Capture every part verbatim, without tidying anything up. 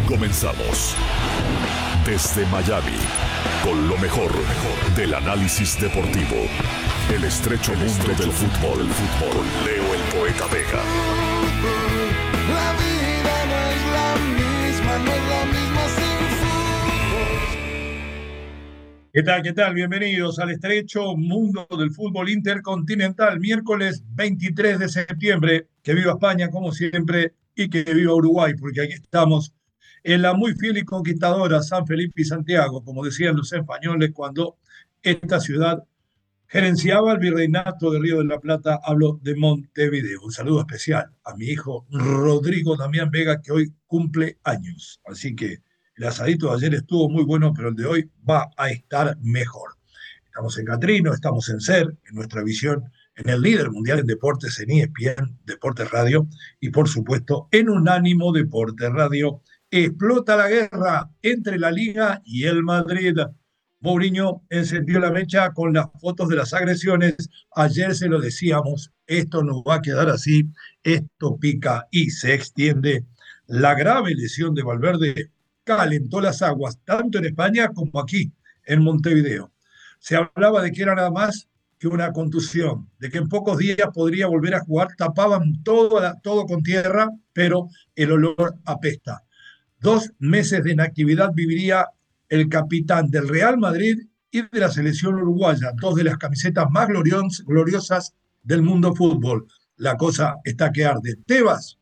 Comenzamos desde Miami con lo mejor, del análisis deportivo. El estrecho mundo del fútbol, el fútbol con Leo el Poeta Vega. La vida no es la misma, no es la misma sin fútbol. ¿Qué tal? ¿Qué tal? Bienvenidos al estrecho mundo del fútbol intercontinental. Miércoles veintitrés de septiembre. Que viva España, como siempre, y que viva Uruguay, porque aquí estamos en la muy fiel y conquistadora San Felipe y Santiago, como decían los españoles cuando esta ciudad gerenciaba el virreinato de Río de la Plata. Hablo de Montevideo. Un saludo especial a mi hijo Rodrigo Damián Vega, que hoy cumple años. Así que el asadito de ayer estuvo muy bueno, pero el de hoy va a estar mejor. Estamos en Catrino, estamos en SER, en nuestra visión, en el líder mundial en deportes, en E S P N, Deportes Radio, y por supuesto en Unánimo Deportes Radio. Explota la guerra entre la Liga y el Madrid. Mourinho encendió la mecha con las fotos de las agresiones. Ayer se lo decíamos, esto no va a quedar así, esto pica y se extiende. La grave lesión de Valverde calentó las aguas, tanto en España como aquí, en Montevideo. Se hablaba de que era nada más que una contusión, de que en pocos días podría volver a jugar. Tapaban todo, todo con tierra, pero el olor apesta. Dos meses de inactividad viviría el capitán del Real Madrid y de la selección uruguaya, dos de las camisetas más glorios, gloriosas del mundo fútbol. La cosa está que arde. Tebas,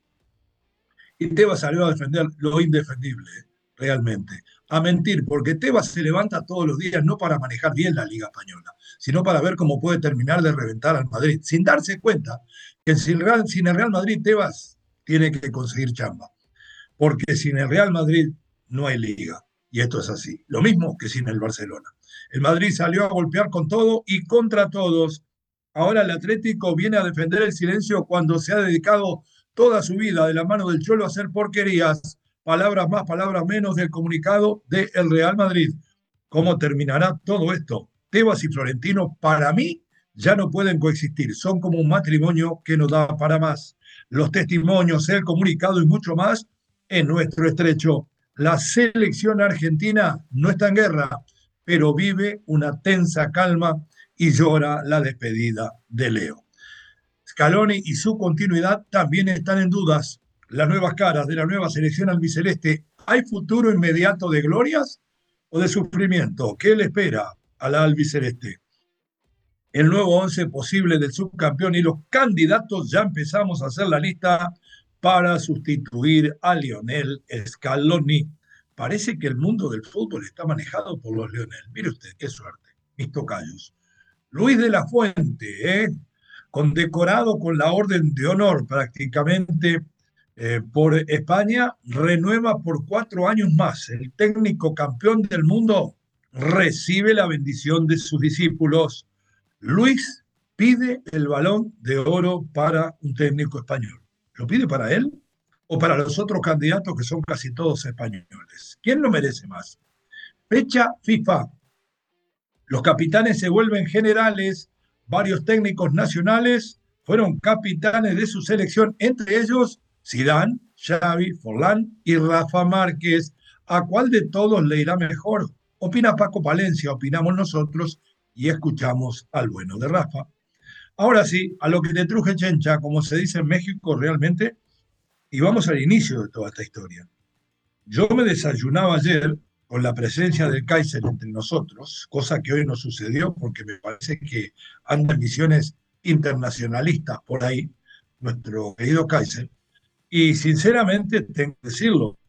y Tebas salió a defender lo indefendible, realmente, a mentir, porque Tebas se levanta todos los días no para manejar bien la Liga Española, sino para ver cómo puede terminar de reventar al Madrid, sin darse cuenta que sin, Real, sin el Real Madrid Tebas tiene que conseguir chamba, porque sin el Real Madrid no hay Liga. Y esto es así. Lo mismo que sin el Barcelona. El Madrid salió a golpear con todo y contra todos. Ahora el Atlético viene a defender el silencio cuando se ha dedicado toda su vida de la mano del Cholo a hacer porquerías. Palabras más, palabras menos del comunicado del Real Madrid. ¿Cómo terminará todo esto? Tebas y Florentino, para mí, ya no pueden coexistir. Son como un matrimonio que no da para más. Los testimonios, el comunicado y mucho más en nuestro estrecho. La selección argentina no está en guerra, pero vive una tensa calma y llora la despedida de Leo. Scaloni y su continuidad también están en dudas. Las nuevas caras de la nueva selección albiceleste. ¿Hay futuro inmediato de glorias o de sufrimiento? ¿Qué le espera a la albiceleste? El nuevo once posible del subcampeón y los candidatos. Ya empezamos a hacer la lista para sustituir a Lionel Scaloni. Parece que el mundo del fútbol está manejado por los Lionel. Mire usted, qué suerte, mis tocayos. Luis de la Fuente, ¿eh? condecorado con la Orden de Honor prácticamente eh, por España, renueva por cuatro años más. El técnico campeón del mundo recibe la bendición de sus discípulos. Luis pide el Balón de Oro para un técnico español. ¿Lo pide para él o para los otros candidatos que son casi todos españoles? ¿Quién lo merece más? Fecha FIFA. Los capitanes se vuelven generales. Varios técnicos nacionales fueron capitanes de su selección, entre ellos Zidane, Xavi, Forlán y Rafa Márquez. ¿A cuál de todos le irá mejor? Opina Paco Palencia, opinamos nosotros y escuchamos al bueno de Rafa. Ahora sí, a lo que te truje Chencha, como se dice en México realmente, y vamos al inicio de toda esta historia. Yo me desayunaba ayer con la presencia del Kaiser entre nosotros, cosa que hoy no sucedió porque me parece que anda en misiones internacionalistas por ahí, nuestro querido Kaiser, y sinceramente tengo que decirlo,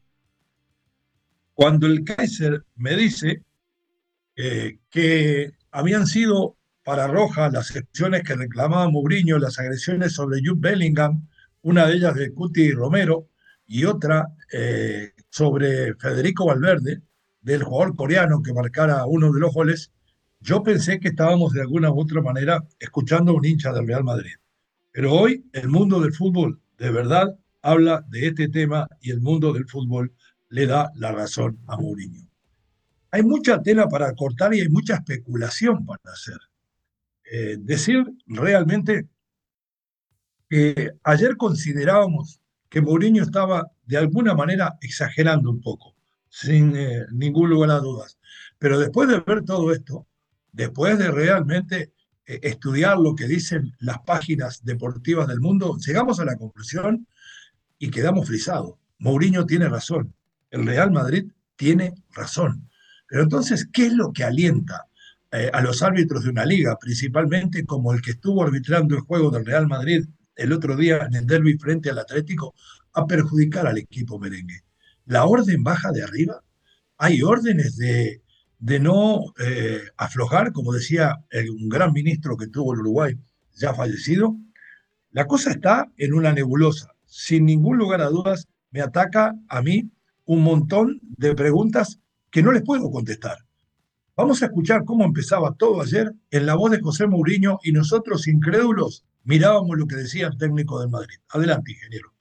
cuando el Kaiser me dice eh, que habían sido para Roja las acciones que reclamaba Mourinho, las agresiones sobre Jude Bellingham, una de ellas de Cuti Romero y otra eh, sobre Federico Valverde, del jugador coreano que marcara uno de los goles. Yo pensé que estábamos de alguna u otra manera escuchando a un hincha del Real Madrid. Pero hoy el mundo del fútbol de verdad habla de este tema y el mundo del fútbol le da la razón a Mourinho. Hay mucha tela para cortar y hay mucha especulación para hacer. Eh, decir realmente que ayer considerábamos que Mourinho estaba de alguna manera exagerando un poco, sin eh, ningún lugar a dudas. Pero después de ver todo esto, después de realmente eh, estudiar lo que dicen las páginas deportivas del mundo, llegamos a la conclusión y quedamos frisados. Mourinho tiene razón, el Real Madrid tiene razón. Pero entonces, ¿qué es lo que alienta eh, a los árbitros de una liga, principalmente como el que estuvo arbitrando el juego del Real Madrid el otro día en el derbi frente al Atlético, a perjudicar al equipo merengue? La orden baja de arriba. Hay órdenes de, de no eh, aflojar, como decía el, un gran ministro que tuvo el Uruguay, ya fallecido. La cosa está en una nebulosa. Sin ningún lugar a dudas, me ataca a mí un montón de preguntas que no les puedo contestar. Vamos a escuchar cómo empezaba todo ayer en la voz de José Mourinho y nosotros, incrédulos, mirábamos lo que decía el técnico del Madrid. Adelante, ingeniero.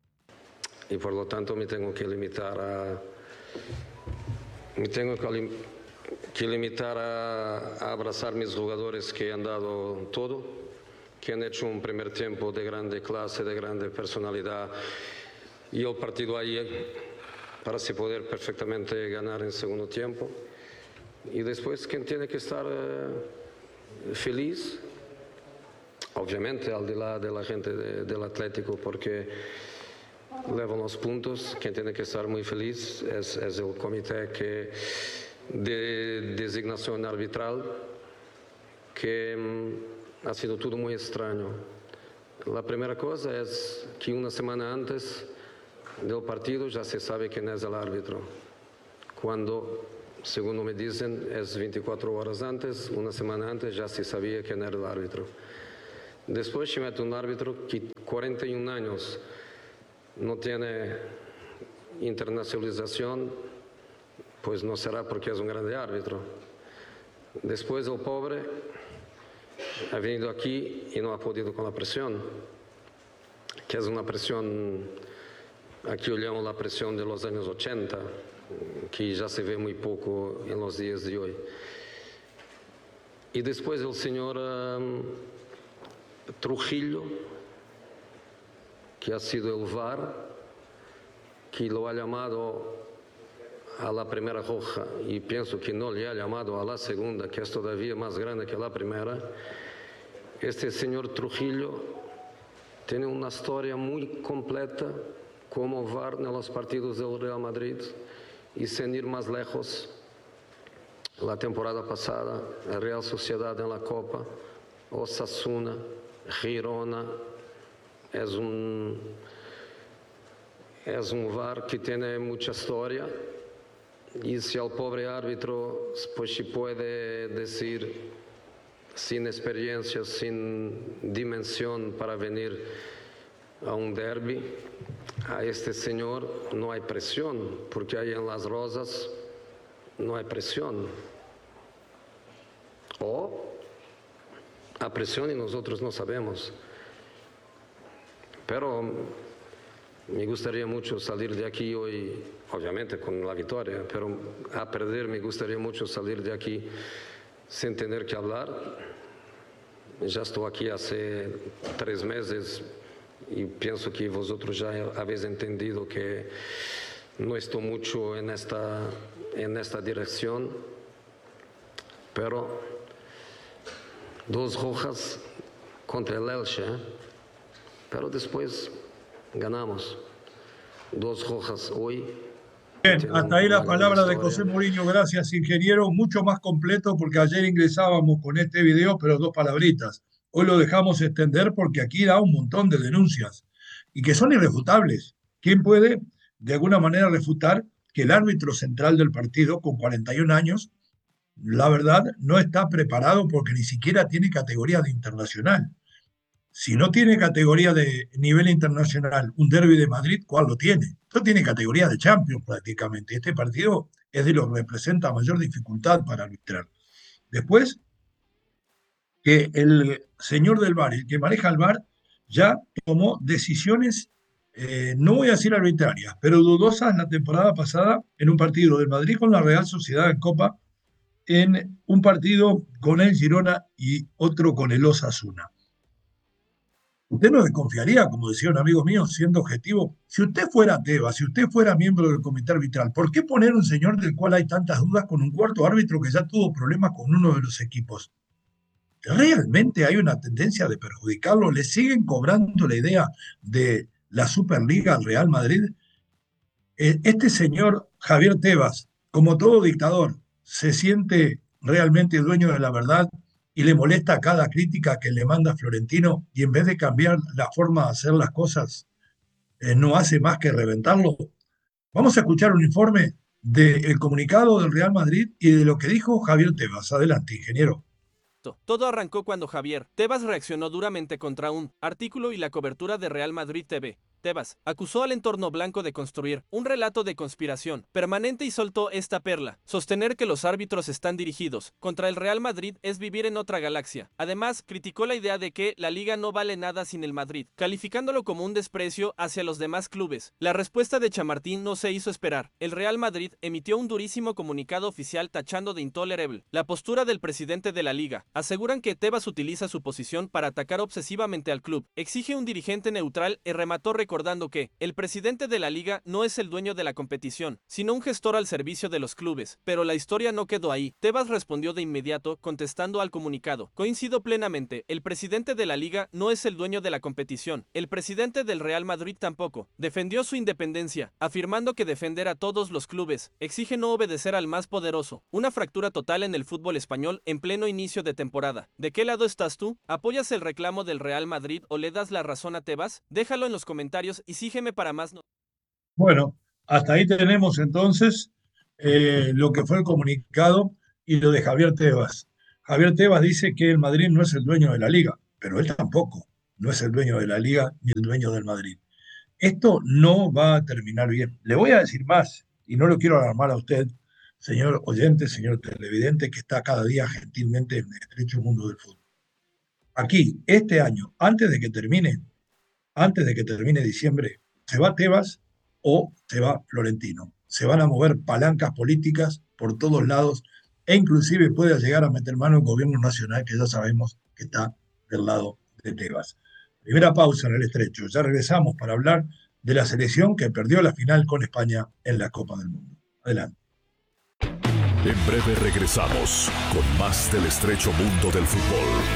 Y por lo tanto me tengo que limitar a... Me tengo que, lim, que limitar a, a abrazar mis jugadores que han dado todo, que han hecho un primer tiempo de grande clase, de grande personalidad, y el partido ahí para se poder perfectamente ganar en segundo tiempo. Y después, quien tiene que estar eh, feliz, obviamente al de la, de la gente de, del Atlético, porque levan los puntos. Quien tiene que estar muy feliz es, es el comité que de designación arbitral, que mm, ha sido todo muy extraño. La primera cosa es que una semana antes del partido ya se sabe quién es el árbitro, cuando, según me dicen, es veinticuatro horas antes, una semana antes ya se sabía quién era el árbitro. Después se mete un árbitro que cuarenta y un años no tiene internacionalización, pues no será porque es un grande árbitro. Después el pobre ha venido aquí y no ha podido con la presión, que es una presión, aquí yo llamo la presión de los años ochenta, que ya se ve muy poco en los días de hoy. Y después el señor um, Trujillo, que ha sido el V A R, que lo ha llamado a la primera roja y pienso que no le ha llamado a la segunda, que es todavía más grande que la primera. Este señor Trujillo tiene una historia muy completa como V A R en los partidos del Real Madrid, y sin ir más lejos, la temporada pasada, la Real Sociedad en la Copa, Osasuna, Girona, es un, es un V A R que tiene mucha historia, y si al pobre árbitro pues se puede decir sin experiencia, sin dimensión para venir a un derbi, a este señor no hay presión, porque ahí en Las Rosas no hay presión. O a presión y nosotros no sabemos. Pero me gustaría mucho salir de aquí hoy, obviamente con la victoria, pero a perder me gustaría mucho salir de aquí sin tener que hablar. Ya estoy aquí hace tres meses y pienso que vosotros ya habéis entendido que no estoy mucho en esta, en esta dirección, pero dos rojas contra el Elche, ¿eh? Pero después ganamos. Dos rojas hoy. Bien, hasta ahí la palabra de José Mourinho. Gracias, ingeniero. Mucho más completo porque ayer ingresábamos con este video, pero dos palabritas. Hoy lo dejamos extender porque aquí da un montón de denuncias y que son irrefutables. ¿Quién puede, de alguna manera, refutar que el árbitro central del partido, con cuarenta y un años, la verdad, no está preparado porque ni siquiera tiene categoría de internacional? Si no tiene categoría de nivel internacional, un derbi de Madrid, ¿cuál lo tiene? Esto tiene categoría de Champions prácticamente. Este partido es de lo que representa mayor dificultad para arbitrar. Después, que el señor del V A R, el que maneja el V A R, ya tomó decisiones, eh, no voy a decir arbitrarias, pero dudosas la temporada pasada en un partido del Madrid con la Real Sociedad en Copa, en un partido con el Girona y otro con el Osasuna. Usted no desconfiaría, como decía un amigo mío, siendo objetivo, si usted fuera Tebas, si usted fuera miembro del comité arbitral, ¿por qué poner un señor del cual hay tantas dudas con un cuarto árbitro que ya tuvo problemas con uno de los equipos? ¿Realmente hay una tendencia de perjudicarlo? ¿Le siguen cobrando la idea de la Superliga al Real Madrid? Este señor Javier Tebas, como todo dictador, se siente realmente dueño de la verdad y le molesta cada crítica que le manda Florentino, y en vez de cambiar la forma de hacer las cosas, eh, no hace más que reventarlo. Vamos a escuchar un informe del comunicado del Real Madrid y de lo que dijo Javier Tebas. Adelante, ingeniero. Todo arrancó cuando Javier Tebas reaccionó duramente contra un artículo y la cobertura de Real Madrid T V. Tebas acusó al entorno blanco de construir un relato de conspiración permanente y soltó esta perla. Sostener que los árbitros están dirigidos contra el Real Madrid es vivir en otra galaxia. Además, criticó la idea de que la liga no vale nada sin el Madrid, calificándolo como un desprecio hacia los demás clubes. La respuesta de Chamartín no se hizo esperar. El Real Madrid emitió un durísimo comunicado oficial tachando de intolerable la postura del presidente de la liga. Aseguran que Tebas utiliza su posición para atacar obsesivamente al club. Exige un dirigente neutral y remató recordando que el presidente de la liga no es el dueño de la competición, sino un gestor al servicio de los clubes. Pero la historia no quedó ahí. Tebas respondió de inmediato contestando al comunicado. Coincido plenamente, el presidente de la liga no es el dueño de la competición. El presidente del Real Madrid tampoco. Defendió su independencia, afirmando que defender a todos los clubes exige no obedecer al más poderoso. Una fractura total en el fútbol español en pleno inicio de temporada. ¿De qué lado estás tú? ¿Apoyas el reclamo del Real Madrid o le das la razón a Tebas? Déjalo en los comentarios y sígueme para más. No Bueno, hasta ahí tenemos entonces eh, lo que fue el comunicado y lo de Javier Tebas. Javier Tebas dice que el Madrid no es el dueño de la liga, pero él tampoco no es el dueño de la liga ni el dueño del Madrid. Esto no va a terminar bien. Le voy a decir más, y no lo quiero alarmar a usted, señor oyente, señor televidente, que está cada día gentilmente en el estrecho mundo del fútbol. Aquí, este año, antes de que termine, antes de que termine diciembre, se va Tebas o se va Florentino. Se van a mover palancas políticas por todos lados e inclusive puede llegar a meter mano el gobierno nacional, que ya sabemos que está del lado de Tebas. Primera pausa en el estrecho. Ya regresamos para hablar de la selección que perdió la final con España en la Copa del Mundo. Adelante. En breve regresamos con más del estrecho mundo del fútbol.